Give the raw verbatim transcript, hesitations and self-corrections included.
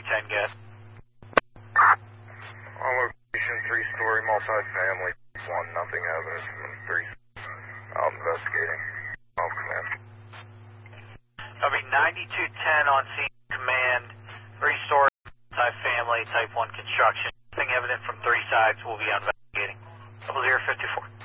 ten, guys. On location, three-story multi-family, one, nothing evidence from three, out investigating. Off command. That'll be ninety-two ten on scene command, three-story multi-family, type one construction. Nothing evident from three sides, we'll be investigating. Double zero fifty-four.